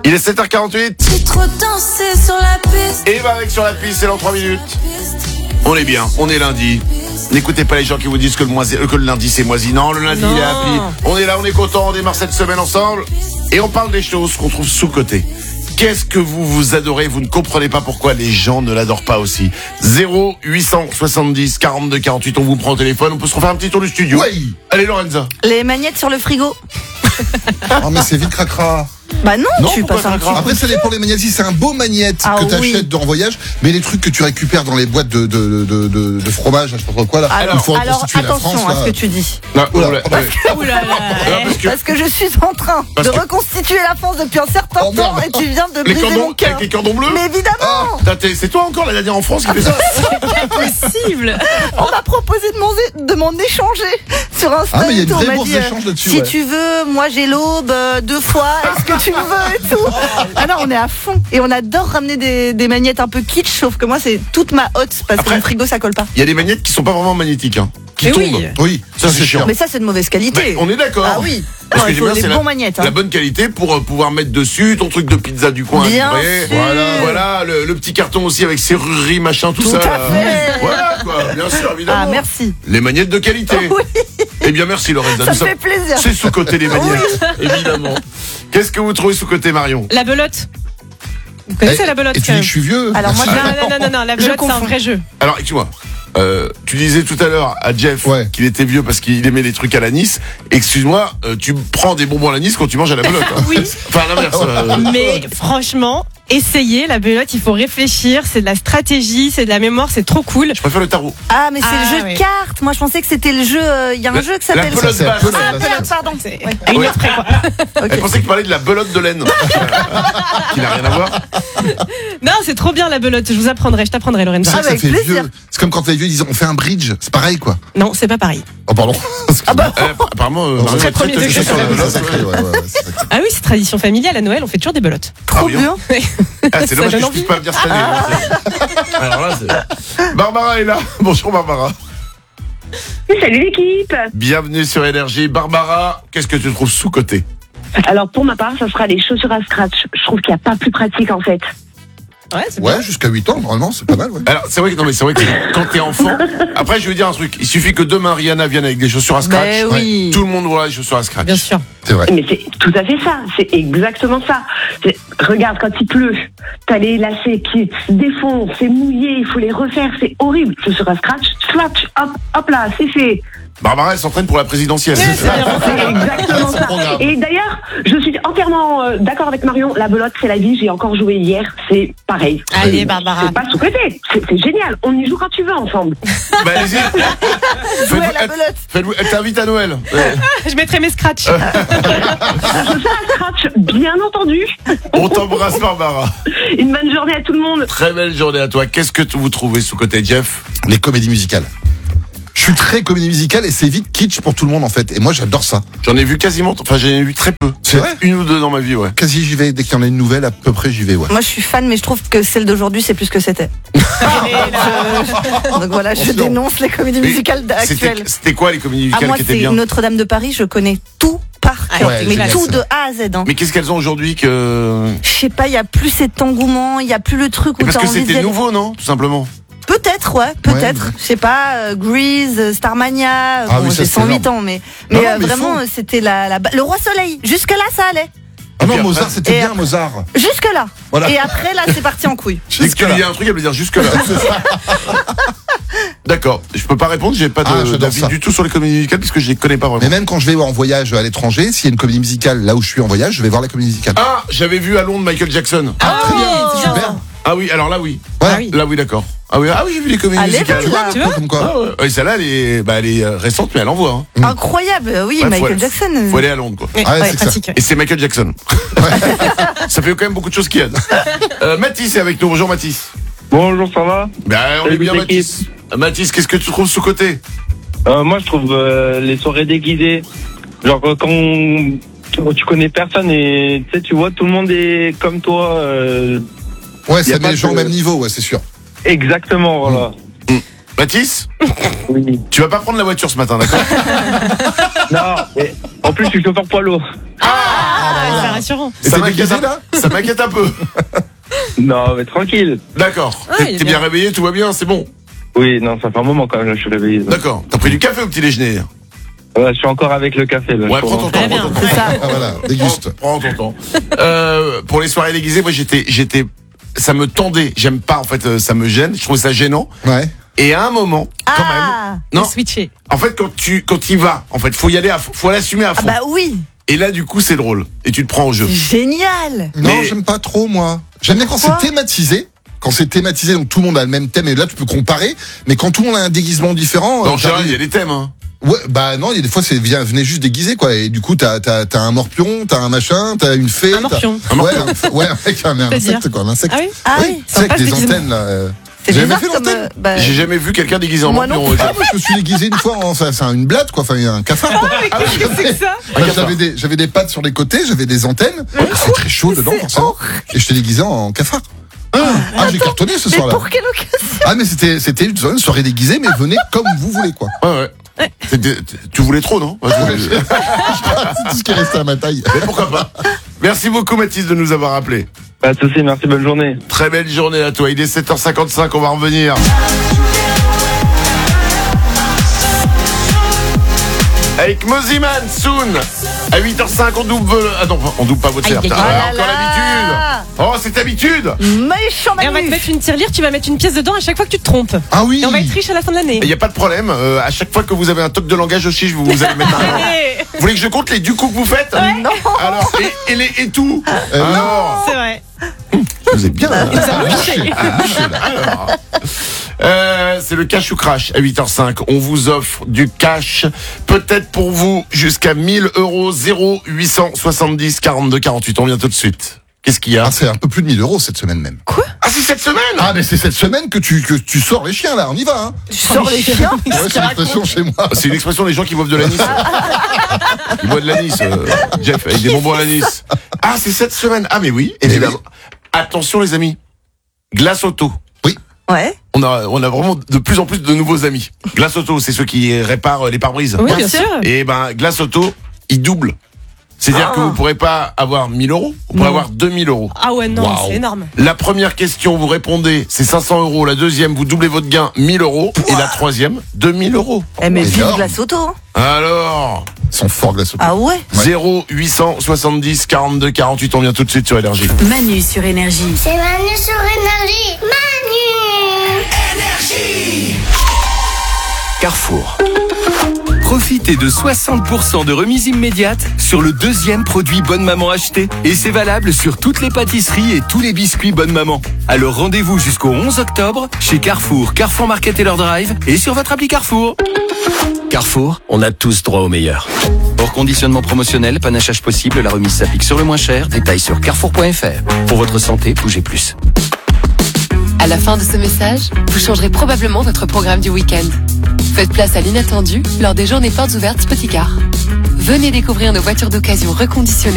Il est 7h48. J'ai trop dansé sur la piste. Et bah avec sur la piste, c'est dans 3 minutes. On est bien, on est lundi. N'écoutez pas les gens qui vous disent que le lundi c'est moisi. Non, le lundi il est happy. On est là, on est content, on démarre cette semaine ensemble. Et on parle des choses qu'on trouve sous-cotées. Qu'est-ce que vous adorez? Vous ne comprenez pas pourquoi les gens ne l'adorent pas aussi. 0870 42 48, on vous prend au téléphone. On peut se refaire un petit tour du studio. Oui. Allez Lorenza. Les magnettes sur le frigo. Oh mais c'est vite cracra. Bah non, Non, tu pourquoi passes un cracra petit Après ça dépend des magnettes. Si c'est un beau magnète Ah que t'achètes oui. en voyage, mais les trucs que tu récupères dans les boîtes de fromage, je sais pas trop quoi là. Alors, il faut alors reconstituer la attention France à ce là. que tu dis. Non, Oula, ouais. pardon. Parce que je suis en train Parce de que- reconstituer la France depuis un certain Oh, temps merde. et tu viens de Les briser mon cordons, cœur. avec les cordons bleus. Mais évidemment, C'est toi encore la dernière en France qui fait ça? Possible. on m'a proposé de m'en échanger sur Insta. Ah mais il y a et une tout. On vraie m'a bourse dit, d'échange là-dessus. si Ouais. tu veux, moi j'ai l'aube 2 fois, est-ce que tu veux et tout. Ah non, on est à fond. Et on adore ramener des magnettes un peu kitsch, sauf que moi c'est toute ma hotte parce que Après- mon frigo ça colle pas. Il y a des magnettes qui sont pas vraiment magnétiques, hein, qui Mais tombent. oui. Oui, Ça, c'est chiant. Mais ça c'est de mauvaise qualité. Ben, on est d'accord. Ah oui. Parce Non, que il j'aime faut bien, des c'est bons magnettes. Hein. La bonne qualité pour pouvoir mettre dessus ton truc de pizza du coin. Bien livré. sûr. Voilà, le petit carton aussi avec serrurerie, machin, tout ça. Tout à là. fait. Voilà, quoi, bien sûr, évidemment. Ah merci. Les magnettes de qualité. Oui, Eh bien, merci Lorenza. ça Nous me fait plaisir. C'est sous-côté les magnettes, évidemment. Qu'est-ce que vous trouvez sous-côté, Marion? La belote. Vous connaissez la belote Et tu quand dis même? que je suis vieux. Alors moi, Non, la Je belote c'est un confonds. vrai jeu. Alors, excuse-moi. Tu disais tout à l'heure à Jeff Ouais. qu'il était vieux parce qu'il aimait les trucs à l'anis. Excuse-moi, tu prends des bonbons à l'anis quand tu manges à la belote. Hein. Oui. Enfin, l'inverse. Mais franchement, essayez la belote, il faut réfléchir, c'est de la stratégie, c'est de la mémoire, c'est trop cool. Je préfère le tarot. Ah mais c'est Ah, le jeu oui. de cartes. Moi je pensais que c'était le jeu. Il y a un jeu qui s'appelle. la pelote c'est la basse. pelote. Ah merde, pardon. C'est Ouais. à une Ouais. heure près, quoi. Je pensais que tu parlais de la belote de laine. Qui n'a rien à voir. Non, c'est trop bien la belote, je t'apprendrai C'est Lorenza. vrai que ça avec fait plaisir. vieux. C'est comme quand les vieux disent on fait un bridge, c'est pareil quoi. Non, c'est pas pareil. Oh pardon. Apparemment, Non, Marion c'est est très premier touchée degré, sur la ça. belote. C'est sacré, ouais, c'est sacré. Ah oui, c'est tradition familiale, à Noël, on fait toujours des belotes. Trop Ah, oui, bien. Ah, c'est Ça dommage que donne je envie. puisse pas le dire cette année. Alors là, Barbara est là. Bonjour Barbara. Salut l'équipe. Bienvenue sur Énergie. Barbara, qu'est-ce que tu trouves sous-côté? Alors pour ma part, ça sera les chaussures à scratch. Je trouve qu'il n'y a pas plus pratique en fait. Ouais, c'est Ouais, jusqu'à 8 ans normalement, c'est pas mal ouais. Alors, c'est vrai que quand t'es enfant, après je vais dire un truc, il suffit que demain Rihanna vienne avec des chaussures à scratch. Mais oui. Tout le monde voit les chaussures à scratch. bien sûr. C'est vrai. Mais c'est tout à fait ça. C'est exactement ça. Regarde, quand il pleut, t'as les lacets qui se défont, c'est mouillé, il faut les refaire, c'est horrible. Chaussures à scratch, hop là, c'est fait. Barbara, elle s'entraîne pour la présidentielle. Ouais, c'est bien. C'est exactement ça. programme. Et d'ailleurs, je suis entièrement d'accord avec Marion. La belote, c'est la vie. J'ai encore joué hier. C'est pareil. Allez, Barbara. C'est pas sous-côté. C'est génial. On y joue quand tu veux ensemble. Bah, allez-y. Jouer à la belote. Elle t'invite à Noël. Je mettrai mes scratchs. Chaussures à scratch, bien entendu. On t'embrasse Barbara. Une bonne journée à tout le monde. Très belle journée à toi. Qu'est-ce que vous trouvez sous-côté, Jeff? Les comédies musicales. Je suis très comédie musicale et c'est vite kitsch pour tout le monde en fait. Et moi j'adore ça. J'en ai vu quasiment, enfin j'en ai vu très peu. C'est vrai Une ou deux dans ma vie, ouais. Quasi j'y vais, dès qu'il y en a une nouvelle, à peu près j'y vais ouais. Moi je suis fan mais je trouve que celle d'aujourd'hui c'est plus que c'était. Donc voilà, je Attention. dénonce les comédies Mais musicales actuelles. C'était quoi les comédies Ah musicales moi qui étaient c'est bien? Notre-Dame de Paris, je connais tout par cœur. Ouais, mais génial, tout ça. de A à Z. Hein. Mais qu'est-ce qu'elles ont aujourd'hui que... Je sais pas, il y a plus cet engouement, il y a plus le truc où Parce t'as que envie c'était d'être- nouveau, non? Tout simplement. Peut-être, ouais, peut-être. Ouais. Je sais pas, Grease, Starmania. Ah Bon, oui, ça, j'ai c'est 108 énorme. ans, mais Non, mais vraiment, faut. c'était le Roi Soleil. Jusque là, ça allait. Ah non, puis Mozart après- c'était Et bien après- Mozart. Jusque là. Voilà. Et après, là, c'est parti en couille. Dès que tu lui dis un truc, elle veut dire jusque là. D'accord. Je peux pas répondre, j'ai pas Ah, j'adore d'avis ça. du tout sur les comédies musicales puisque je les connais pas vraiment. Mais même quand je vais en voyage à l'étranger, s'il y a une comédie musicale là où je suis en voyage, je vais voir la comédie musicale. Ah, j'avais vu à Londres Michael Jackson. Ah, très bien, Oh, super. Ah oui, alors là oui. Ouais. Ah oui. Là oui, d'accord. Ah oui, j'ai vu les comédies Allez, musicales. voilà. Tu vois Comme quoi. Ah ouais. Ouais, celle-là, elle est récente, mais elle envoie. Hein. Incroyable, oui, Ouais, Michael faut- Jackson. Faut aller à Londres, quoi. Ouais, Ah ouais, ouais, c'est ça. pratique. Et c'est Michael Jackson. Ça fait quand même beaucoup de choses qui aident. Mathis est avec nous. Bonjour Mathis. Bonjour, ça va? Ben, on Salut, est bien l'équipe. Mathis. Mathis, qu'est-ce que tu trouves sous-côté? Moi, je trouve les soirées déguisées, genre quand tu connais personne et tu sais, tu vois, tout le monde est comme toi. Ouais, Y a ça met pas les gens de- au même niveau, ouais, c'est sûr. Exactement, voilà. Mathis, Oui. tu vas pas prendre la voiture ce matin, d'accord? Non, mais en plus, je suis chauffeur poids lourd. C'est rassurant. Et t'es déguisé, là? Ça m'inquiète un peu. Non, mais tranquille. D'accord. Ah, il est T'es bien bien. réveillé, tout va bien, c'est bon. Oui, non, ça fait un moment quand même, là, je suis réveillé. D'accord. T'as pris du café au petit déjeuner? Ouais, je suis encore avec le café, là. Ouais, je prends ton commence. temps, Très prends bien. ton temps. C'est ça. Ah voilà, déguste. Prends ton temps. Pour les soirées déguisées, moi j'étais, ça me tendait. J'aime pas en fait, ça me gêne. Je trouve ça gênant. Ouais. Et à un moment, quand même, Ah, non. Switcher. En fait, quand y vas, en fait, faut y aller, faut l'assumer à ah fond. bah oui, Et là, du coup, c'est drôle. Et tu te prends au jeu. génial. Non, Mais- j'aime pas trop, moi. J'aime bien quand c'est Pourquoi thématisé. Quand c'est thématisé, donc tout le monde a le même thème, et là tu peux comparer. Mais quand tout le monde a un déguisement différent. En général, il y a des thèmes. Hein. Ouais, bah non, il y a des fois venez juste déguisé, quoi. Et du coup, t'as un morpion, t'as un machin, t'as une fée. Un morpion. Ouais, ouais, avec un C'est-à-dire insecte, quoi, un insecte. Ah oui? Ah oui, Tu sais, avec sympa, des ce déguisement. antennes, là. c'est J'ai bizarre jamais fait comme. l'antenne. Bah, J'ai jamais vu quelqu'un déguisé en Moi morpion. non ouais. Ah, moi, je me suis déguisé une fois en, c'est une blatte, quoi, enfin, un cafard, quoi. Qu'est-ce que c'est que ça? Bah, j'avais des pattes sur les côtés, j'avais des antennes. C'est très chaud dedans, forcément. Et je t'ai déguisé en cafard. Ah, j'ai cartonné ce mais soir-là. pour quelle occasion? Ah, mais c'était une soirée déguisée, mais venez comme vous voulez, quoi. Ouais. Tu voulais trop, non? Ouais, C'est tout ce qui est resté à ma taille. Mais pourquoi pas? Merci beaucoup, Mathis, de nous avoir appelés. Pas de soucis, merci, bonne journée. Très belle journée à toi. Il est 7h55, on va revenir. Avec Moziman, Soon. À 8h05, on double. Ah non, on double pas votre Aïe, serre. aïe, aïe. Ah, Oh encore là là. l'habitude. Oh, c'est habitude. Méchant Et on va te Manu. mettre une tirelire, tu vas mettre une pièce dedans à chaque fois que tu te trompes. Ah oui. Et on va être riche à la fin de l'année. Il n'y a pas de problème. À chaque fois que vous avez un toc de langage aussi, vous allez mettre un. Allez. Vous voulez que je compte les du coup que vous faites? Non. Alors, et tout. Alors, C'est vrai. vous êtes bien. Nous avons lâché. Alors, c'est le cash ou crash à 8h05. On vous offre du cash, peut-être pour vous, jusqu'à 1000 €, 0870 42 48. On vient tout de suite. Qu'est-ce qu'il y a? Ah, c'est un peu plus de 1000 € cette semaine même. Ah, c'est cette semaine? Ah, mais c'est cette semaine que tu sors les chiens, là. On y va, hein. Tu sors les chiens. Ouais, c'est l'expression chez moi. C'est une expression des gens qui boivent de l'anis. Ils boivent de l'anis, Jeff, avec des bonbons à l'anis. Ah, c'est cette semaine. Ah, mais oui, évidemment. Attention, les amis. Glace Auto. Ouais. On a vraiment de plus en plus de nouveaux amis. Glace Auto, c'est ceux qui réparent les pare-brises. Oui, bien sûr. Et ben, Glace Auto, il double. C'est-à-dire que vous pourrez pas avoir 1000 €, vous pourrez avoir 2000 €. Ah ouais, non, Waouh. c'est énorme. La première question, vous répondez, c'est 500 €. La deuxième, vous doublez votre gain, 1000 €. Et la troisième, 2000 €. Eh mais vive Énorme. Glace Auto. Hein. Alors, Ils sont forts, Glace Auto. Ah ouais. 0870 42 48, on vient tout de suite sur Énergie. Manu sur Énergie. C'est Manu sur Énergie. Manu. Carrefour. Profitez de 60% de remise immédiate sur le deuxième produit Bonne Maman acheté. Et c'est valable sur toutes les pâtisseries et tous les biscuits Bonne Maman. Alors rendez-vous jusqu'au 11 octobre chez Carrefour, Carrefour Market Taylor Drive et sur votre appli Carrefour. Carrefour, on a tous droit au meilleur. Hors conditionnement promotionnel, panachage possible, la remise s'applique sur le moins cher. Détails sur carrefour.fr. Pour votre santé, bougez plus. À la fin de ce message, vous changerez probablement votre programme du week-end. Faites place à l'inattendu lors des journées portes ouvertes Spoticar. Venez découvrir nos voitures d'occasion reconditionnées